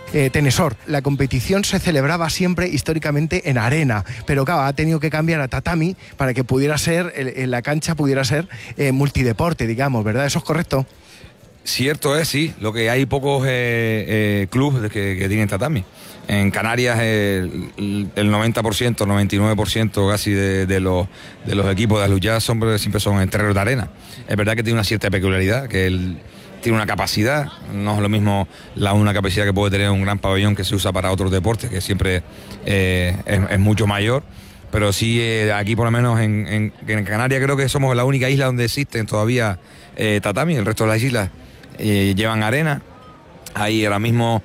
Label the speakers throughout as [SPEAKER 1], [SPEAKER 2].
[SPEAKER 1] Tenesor, la competición se celebraba siempre históricamente en arena, pero claro, ha tenido que cambiar a tatami para que pudiera ser, en la cancha pudiera ser multideporte, digamos, ¿verdad? ¿Eso es correcto?
[SPEAKER 2] Cierto es, sí, lo que hay pocos clubes que tienen tatami. En Canarias el 90%, 99% casi de los equipos de las luchadas siempre son en terreno de arena. Es verdad que tiene una cierta peculiaridad, que tiene una capacidad, no es lo mismo una capacidad que puede tener un gran pabellón que se usa para otros deportes, que siempre es mucho mayor. Pero sí, aquí por lo menos en Canarias creo que somos la única isla donde existen todavía tatami. El resto de las islas llevan arena. Hay ahora mismo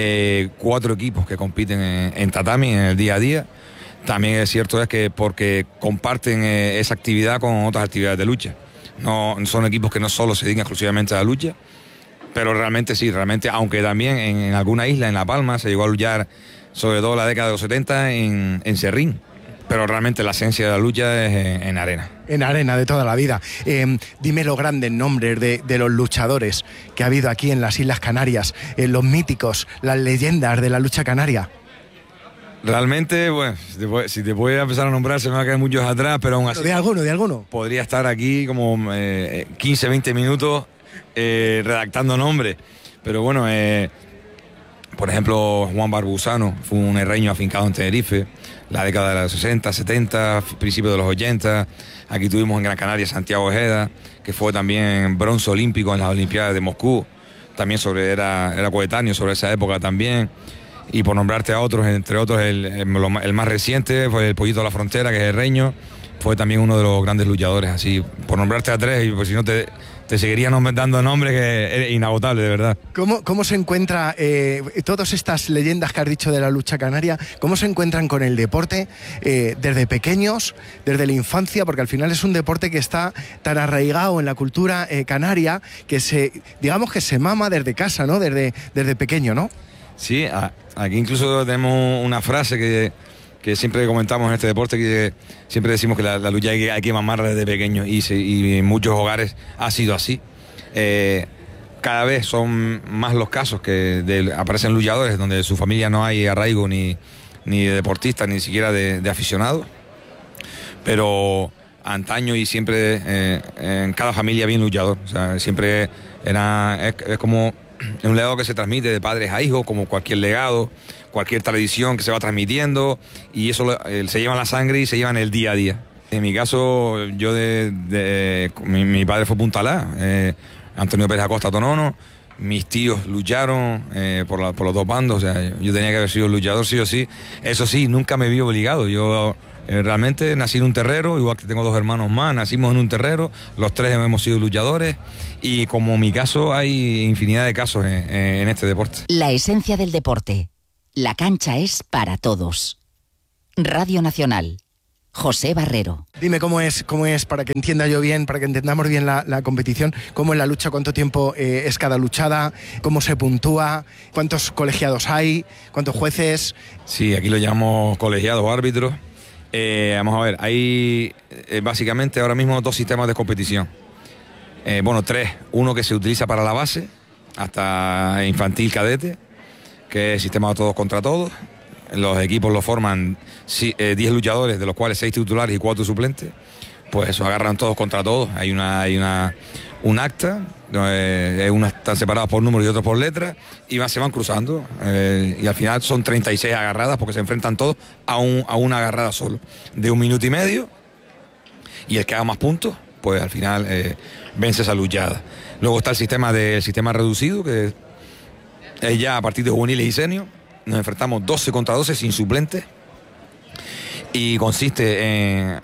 [SPEAKER 2] 4 equipos que compiten en tatami en el día a día. También es cierto es que porque comparten esa actividad con otras actividades de lucha. No son equipos que no solo se dedican exclusivamente a la lucha, pero realmente sí, aunque también en alguna isla, en La Palma, se llegó a luchar sobre todo en la década de los 70 en Serrín. Pero realmente la esencia de la lucha es en arena.
[SPEAKER 1] En arena de toda la vida. Dime los grandes nombres de los luchadores que ha habido aquí en las Islas Canarias, los míticos, las leyendas de la lucha canaria.
[SPEAKER 2] Realmente, bueno, si te puedo empezar a nombrar, se me van a caer muchos atrás, pero aún así...
[SPEAKER 1] ¿De alguno?
[SPEAKER 2] Podría estar aquí como 15, 20 minutos redactando nombres. Pero bueno, por ejemplo, Juan Barbusano fue un herreño afincado en Tenerife, la década de los 60, 70, principios de los 80. Aquí tuvimos en Gran Canaria Santiago Ojeda, que fue también bronce olímpico en las Olimpiadas de Moscú. También era coetáneo sobre esa época también. Y por nombrarte a otros, entre otros el más reciente fue el Pollito de la Frontera, que es herreño. Fue también uno de los grandes luchadores, así, por nombrarte a 3, y pues si no te seguiría dando nombres que es inagotable, de verdad.
[SPEAKER 1] ¿Cómo se encuentra todas estas leyendas que has dicho de la lucha canaria, cómo se encuentran con el deporte desde pequeños, desde la infancia? Porque al final es un deporte que está tan arraigado en la cultura canaria que digamos que se mama desde casa, ¿no? Desde pequeño, ¿no?
[SPEAKER 2] Sí, aquí incluso tenemos una frase que siempre comentamos en este deporte, que siempre decimos que la lucha hay que mamarla desde pequeño, y en muchos hogares ha sido así. Cada vez son más los casos que aparecen luchadores donde de su familia no hay arraigo ni de deportistas, ni siquiera de aficionados. Pero antaño y siempre en cada familia había un luchador. O sea, siempre es como un legado que se transmite de padres a hijos, como cualquier legado, cualquier tradición que se va transmitiendo, y eso se lleva en la sangre y se lleva en el día a día. En mi caso, yo mi padre fue puntalá, Antonio Pérez Acosta Tonono. Mis tíos lucharon por los dos bandos, o sea, yo tenía que haber sido luchador sí o sí. Eso sí, nunca me vi obligado. Yo realmente nací en un terrero, igual que tengo 2 hermanos más, nacimos en un terrero, los 3 hemos sido luchadores, y como en mi caso hay infinidad de casos en este deporte.
[SPEAKER 3] La esencia del deporte. La cancha es para todos. Radio Nacional. José Barrero.
[SPEAKER 1] Dime cómo es para que entienda yo bien, para que entendamos bien la competición, cómo es la lucha, cuánto tiempo es cada luchada, cómo se puntúa, cuántos colegiados hay, cuántos jueces.
[SPEAKER 2] Sí, aquí lo llamamos colegiados o árbitros. Vamos a ver, hay básicamente ahora mismo 2 sistemas de competición. 3. Uno que se utiliza para la base, hasta infantil cadete, que es el sistema de todos contra todos. Los equipos lo forman 10 luchadores, de los cuales 6 titulares y 4 suplentes. Pues eso, agarran todos contra todos. Hay un acta, unos están separados por números y otros por letras, y se van cruzando. Y al final son 36 agarradas, porque se enfrentan todos a una agarrada solo, de 1 minuto y medio. Y el que haga más puntos, pues al final vence esa luchada. Luego está el sistema reducido, que es ya a partir de juveniles y senior. Nos enfrentamos 12 contra 12 sin suplentes, y consiste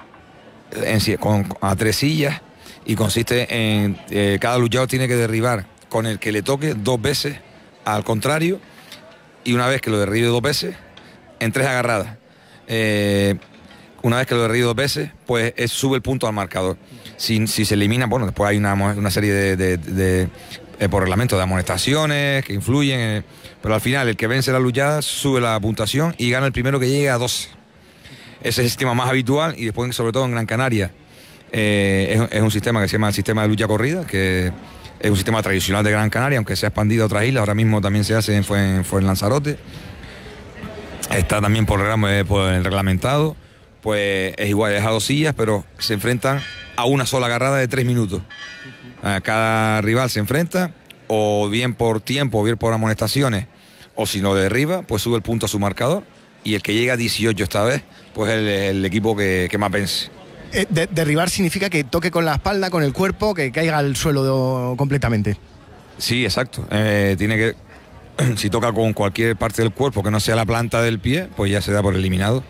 [SPEAKER 2] a 3 sillas, y consiste en cada luchador tiene que derribar con el que le toque 2 veces al contrario, y una vez que lo derribe 2 veces, en 3 agarradas. Una vez que lo derribe 2 veces, pues sube el punto al marcador. Si se elimina, bueno, después hay una serie de por reglamento de amonestaciones que influyen, pero al final el que vence la luchada sube la puntuación y gana el primero que llegue a 12. Ese es el sistema más habitual, y después, sobre todo en Gran Canaria, es un sistema que se llama el sistema de lucha corrida, que Es un sistema tradicional de Gran Canaria, aunque se ha expandido a otras islas. Ahora mismo también se hace en Lanzarote. Está también por el reglamentado. Pues es igual, es a 2 sillas, pero se enfrentan a una sola agarrada de 3 minutos. Cada rival se enfrenta, o bien por tiempo, o bien por amonestaciones, o si no derriba, pues sube el punto a su marcador. Y el que llega a 18 esta vez, pues es el equipo que más vence.
[SPEAKER 1] Derribar significa que toque con la espalda, con el cuerpo, que caiga al suelo completamente.
[SPEAKER 2] Sí, exacto. Tiene que, si toca con cualquier parte del cuerpo que no sea la planta del pie, pues ya se da por eliminado.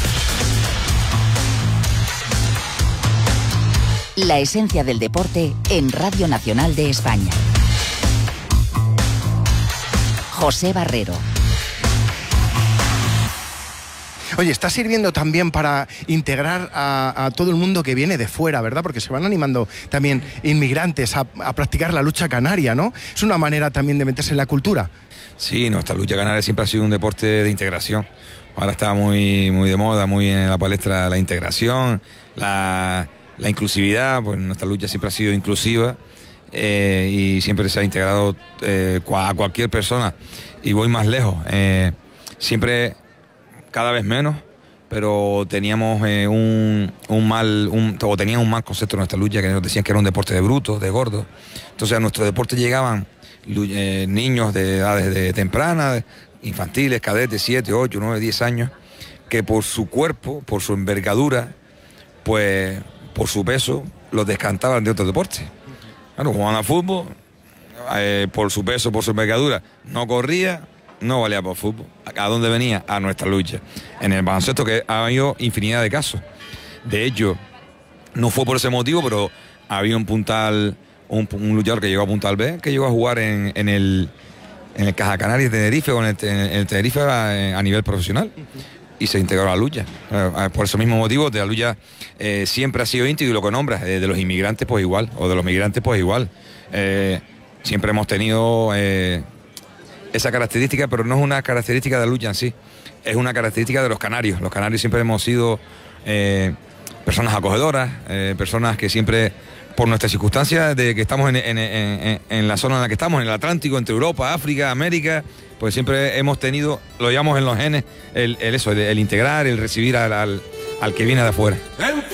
[SPEAKER 3] La esencia del deporte en Radio Nacional de España. José Barrero.
[SPEAKER 1] Oye, está sirviendo también para integrar a todo el mundo que viene de fuera, ¿verdad? Porque se van animando también inmigrantes a practicar la lucha canaria, ¿no? Es una manera también de meterse en la cultura.
[SPEAKER 2] Sí, nuestra lucha canaria siempre ha sido un deporte de integración. Ahora está muy de moda, muy en la palestra la integración, la inclusividad. Pues nuestra lucha siempre ha sido inclusiva y siempre se ha integrado a cualquier persona. Y voy más lejos. Siempre... cada vez menos, pero teníamos un mal concepto en nuestra lucha, que nos decían que era un deporte de brutos, de gordos. Entonces a nuestro deporte llegaban niños de edades tempranas, infantiles, cadetes, 7, 8, 9, 10 años, que por su cuerpo, por su envergadura, pues por su peso, los descantaban de otros deportes. Claro, jugaban a fútbol, por su peso, por su envergadura, no corría, no valía para el fútbol. ¿A dónde venía? A nuestra lucha. En el baloncesto, que ha habido infinidad de casos. De hecho, no fue por ese motivo, pero había un puntal, un luchador que llegó a Puntal B, que llegó a jugar en el Caja Canarias de Tenerife, o en el Tenerife a nivel profesional, y se integró a la lucha. Por ese mismo motivo, de la lucha siempre ha sido íntegro, y lo que nombras, de los inmigrantes pues igual, o de los migrantes pues igual. Siempre hemos tenido... esa característica, pero no es una característica de la lucha en sí, es una característica de los canarios. Los canarios siempre hemos sido personas acogedoras, personas que siempre, por nuestras circunstancias de que estamos en la zona en la que estamos, en el Atlántico, entre Europa, África, América, pues siempre hemos tenido, lo llamamos en los genes, el integrar, el recibir al que viene de afuera.